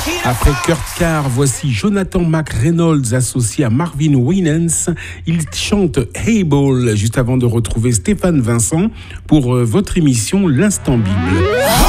Après Kurt Carr, voici Jonathan McReynolds associé à Marvin Winans. Il chante Hey Ball juste avant de retrouver Stéphane Vincent pour votre émission L'Instant Bible.